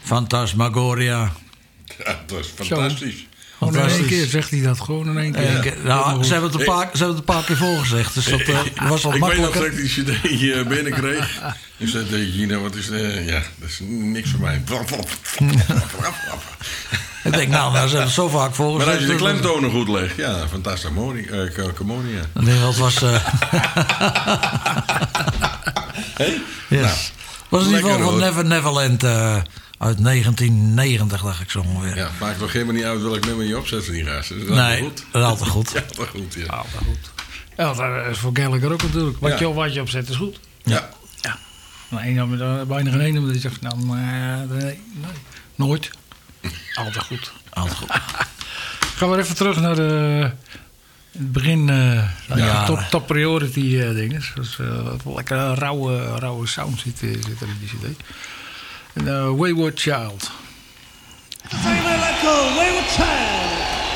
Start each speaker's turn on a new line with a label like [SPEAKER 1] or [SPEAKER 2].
[SPEAKER 1] Fantasmagoria.
[SPEAKER 2] Ja, dat is fantastisch.
[SPEAKER 3] Gewoon in één keer zegt hij dat. Gewoon in één keer.
[SPEAKER 1] Nou, ze hebben het een paar keer voorgezegd. Dus dat was wat
[SPEAKER 2] ik
[SPEAKER 1] makkelijker.
[SPEAKER 2] weet nog dat ik die cd binnenkreeg. Ik zei tegen Gina, wat is ja, dat is niks voor mij.
[SPEAKER 1] Ik denk, nou, ze hebben het zo vaak voorgezegd.
[SPEAKER 2] Maar als je de klemtonen goed legt, ja, fantastisch. Commonia.
[SPEAKER 1] Nee, dat was...
[SPEAKER 2] Hey?
[SPEAKER 1] Yes.
[SPEAKER 2] Nou,
[SPEAKER 1] was in ieder geval
[SPEAKER 2] lekker,
[SPEAKER 1] van
[SPEAKER 2] hoor.
[SPEAKER 1] Never Neverland uit 1990, dacht ik zo ongeveer.
[SPEAKER 2] Ja, maakt nog helemaal niet uit welk nummer je opzet van die gasten. Dat is
[SPEAKER 1] Nee,
[SPEAKER 2] goed.
[SPEAKER 1] dat is altijd goed.
[SPEAKER 2] Ja, dat is goed, ja.
[SPEAKER 3] Altijd goed. Ja, dat is voor Gallagher ook natuurlijk. Wat je opzet is goed.
[SPEAKER 2] Ja.
[SPEAKER 3] Nou, bijna geen ene die zegt, nou, nee, nooit. Altijd goed.
[SPEAKER 1] Altijd goed.
[SPEAKER 3] Gaan we even terug naar het begin. Top priority dingen. Dus lekker rauwe sound zit er in die cd. En Wayward Child.